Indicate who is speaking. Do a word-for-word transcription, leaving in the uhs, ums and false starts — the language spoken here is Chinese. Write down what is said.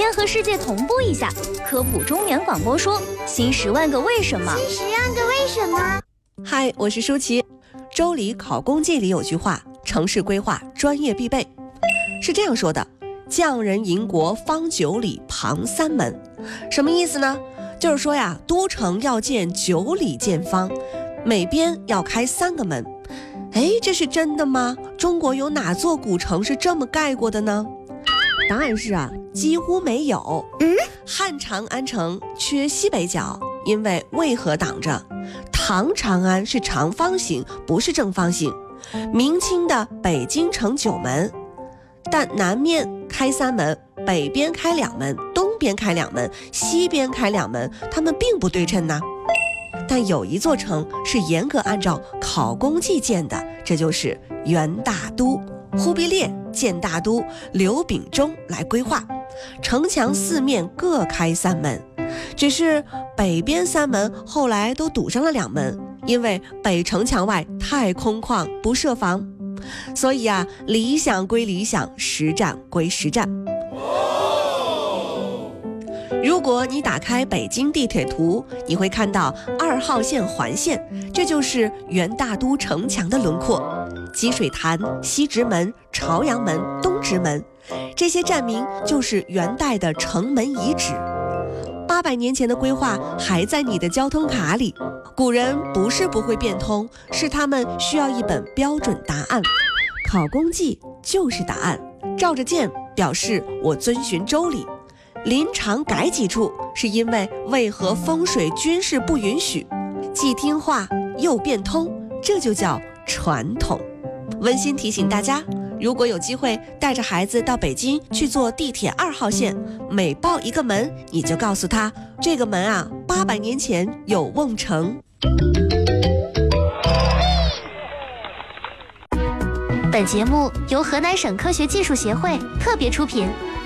Speaker 1: 先和世界同步一下，科普中原广播说新十万个为什么。
Speaker 2: 新十万个为什么。
Speaker 3: 嗨，我是舒淇。周礼考工记里有句话，城市规划专业必备，是这样说的：匠人营国方九里旁三门。什么意思呢？就是说呀，都城要建九里见方，每边要开三个门。哎，这是真的吗？中国有哪座古城是这么盖过的呢？答案是啊，几乎没有。
Speaker 2: 嗯，
Speaker 3: 汉长安城缺西北角，因为渭河挡着。唐长安是长方形，不是正方形。明清的北京城九门，但南面开三门，北边开两门，东边开两门，西边开两门，它们并不对称呢。但有一座城是严格按照考工记建的，这就是元大都。忽必烈建大都，刘秉忠来规划，城墙四面各开三门，只是北边三门后来都堵上了两门，因为北城墙外太空旷，不设防。所以啊，理想归理想，实战归实战。如果你打开北京地铁图，你会看到二号线环线，这就是元大都城墙的轮廓。积水潭、西直门、朝阳门、东直门，这些站名就是元代的城门遗址。八百年前的规划还在你的交通卡里。古人不是不会变通，是他们需要一本标准答案。考工记就是答案，照着建表示我遵循周礼。临场改几处，是因为渭河风水军事不允许。既听话又变通，这就叫传统。温馨提醒大家，如果有机会带着孩子到北京去坐地铁二号线，每报一个门，你就告诉他，这个门啊，八百年前有瓮城。
Speaker 1: 本节目由河南省科学技术协会特别出品。